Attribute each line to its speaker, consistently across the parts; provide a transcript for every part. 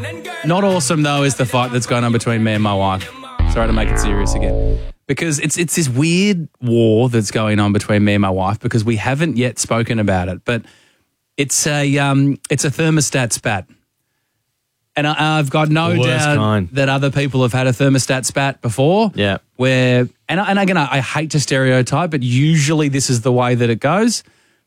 Speaker 1: Not awesome, though, is the fight that's going on between me and my wife. Sorry to make it serious again. Because it's this weird war that's going on between me and my wife because we haven't yet spoken about it. But it's a thermostat spat. And I've got no doubt that other people have had a thermostat spat before.
Speaker 2: Yeah.
Speaker 1: And again, I hate to stereotype, but usually this is the way that it goes.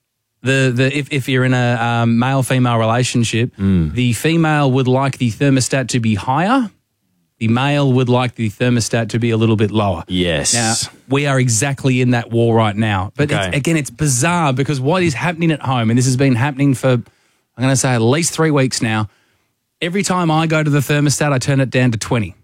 Speaker 1: If you're in a male-female relationship, the female would like the thermostat to be higher. The male would like the thermostat to be a little bit lower.
Speaker 2: Yes.
Speaker 1: Now, we are exactly in that war right now. But it's bizarre because what is happening at home, and this has been happening for, I'm going to say, at least 3 weeks now, every time I go to the thermostat, I turn it down to 20.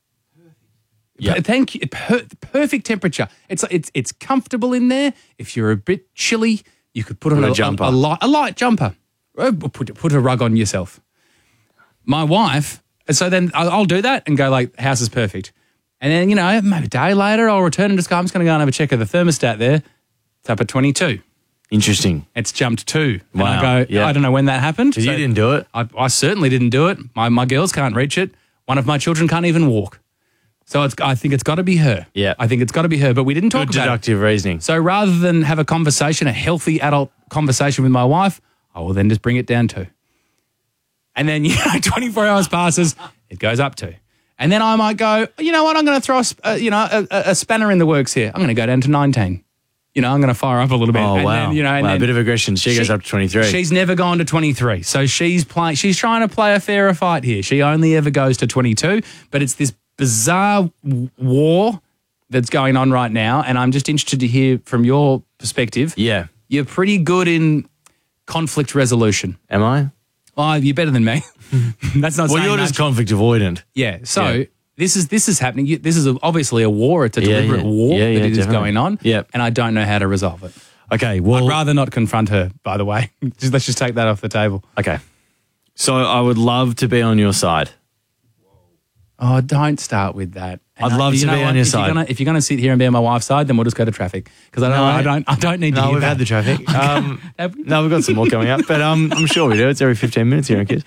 Speaker 2: Yep.
Speaker 1: Thank you. Perfect temperature. It's comfortable in there. If you're a bit chilly, you could put on a jumper. A light jumper. Put a rug on yourself. My wife... And so then I'll do that and go like, house is perfect. And then, maybe a day later I'll return and just go, I'm just going to go and have a check of the thermostat there. It's up at 22.
Speaker 2: Interesting.
Speaker 1: It's jumped 2.
Speaker 2: Wow.
Speaker 1: And I go, I don't know when that happened.
Speaker 2: Because you didn't do it.
Speaker 1: I certainly didn't do it. My girls can't reach it. One of my children can't even walk. So I think it's got to be her.
Speaker 2: Yeah.
Speaker 1: I think it's got to be her. But we didn't talk about it.
Speaker 2: Good deductive reasoning.
Speaker 1: So rather than have a conversation, a healthy adult conversation with my wife, I will then just bring it down 2. And then, 24 hours passes, it goes up 2. And then I might go, you know what, I'm going to throw a spanner in the works here. I'm going to go down to 19. I'm going to fire up a little bit.
Speaker 2: Oh,
Speaker 1: and
Speaker 2: wow.
Speaker 1: Then,
Speaker 2: a bit of aggression. She goes up to 23.
Speaker 1: She's never gone to 23. So she's trying to play a fairer fight here. She only ever goes to 22. But it's this bizarre war that's going on right now. And I'm just interested to hear from your perspective.
Speaker 2: Yeah.
Speaker 1: You're pretty good in conflict resolution.
Speaker 2: Am I?
Speaker 1: Oh, you're better than me. That's not saying
Speaker 2: you're
Speaker 1: much.
Speaker 2: just conflict avoidant.
Speaker 1: Yeah. So this is happening. This is obviously a war. It's a deliberate war that it is going on.
Speaker 2: Yep.
Speaker 1: And I don't know how to resolve it.
Speaker 2: Okay. Well,
Speaker 1: I'd rather not confront her, by the way. Let's just take that off the table.
Speaker 2: Okay. So I would love to be on your side.
Speaker 1: Oh, don't start with that.
Speaker 2: I'd love to be on your side.
Speaker 1: If you're going to sit here and be on my wife's side, then we'll just go to traffic because I don't need to.
Speaker 2: No,
Speaker 1: hear
Speaker 2: we've
Speaker 1: that.
Speaker 2: had the traffic.
Speaker 1: Have we?
Speaker 2: No, we've got some more coming up, but I'm sure we do. It's every 15 minutes here, kids.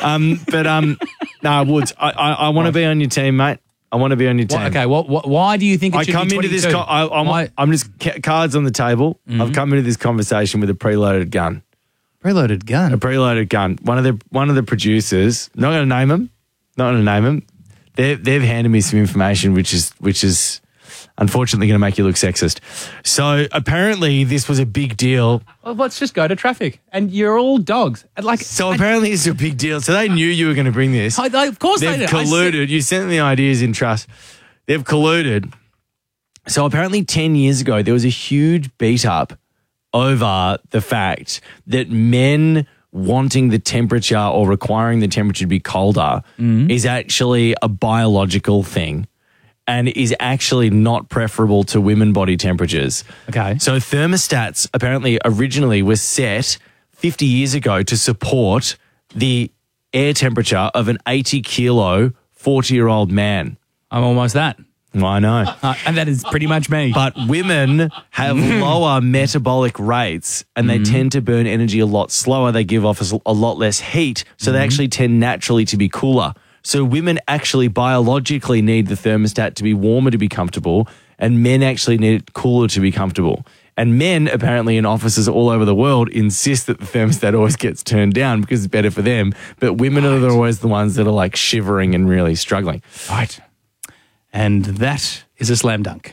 Speaker 2: Woods, I want to be on your team, mate. I want to be on your team.
Speaker 1: Okay. Why do you think it should be 22?
Speaker 2: I'm just cards on the table. Mm-hmm. I've come into this conversation with a preloaded gun.
Speaker 1: Preloaded gun.
Speaker 2: A preloaded gun. One of the producers. Not going to name him. They've handed me some information which is unfortunately going to make you look sexist. So apparently this was a big deal.
Speaker 1: Well, let's just go to traffic. And you're all dogs.
Speaker 2: Apparently it's a big deal. So they knew you were going to bring this.
Speaker 1: Of course they did.
Speaker 2: They've colluded. You sent them the ideas in trust. They've colluded. So apparently 10 years ago there was a huge beat up over the fact that men wanting the temperature or requiring the temperature to be colder is actually a biological thing and is actually not preferable to women body temperatures.
Speaker 1: Okay.
Speaker 2: So thermostats apparently originally were set 50 years ago to support the air temperature of an 80-kilo, 40-year-old man.
Speaker 1: I'm almost that.
Speaker 2: I know.
Speaker 1: And that is pretty much me.
Speaker 2: But women have lower metabolic rates and they tend to burn energy a lot slower. They give off a lot less heat, so they actually tend naturally to be cooler. So women actually biologically need the thermostat to be warmer to be comfortable, and men actually need it cooler to be comfortable. And men, apparently in offices all over the world, insist that the thermostat always gets turned down because it's better for them. But women are always the ones that are like shivering and really struggling.
Speaker 1: Right. And that is a slam dunk.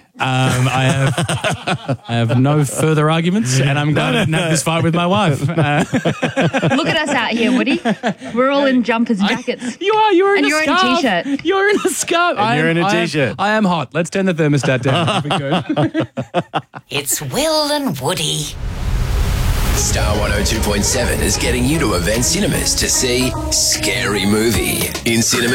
Speaker 1: I have no further arguments, and I'm glad I didn't have this fight with my wife.
Speaker 3: Look at us out here, Woody. We're all in jumpers, jackets.
Speaker 1: You're in
Speaker 3: and
Speaker 1: a
Speaker 3: you're
Speaker 1: scarf.
Speaker 3: in a t-shirt.
Speaker 1: You're in a scarf.
Speaker 2: And you're in a t-shirt.
Speaker 1: I am hot. Let's turn the thermostat down. That'd be good.
Speaker 4: It's Will and Woody.
Speaker 5: Star 102.7 is getting you to Event Cinemas to see Scary Movie in cinema.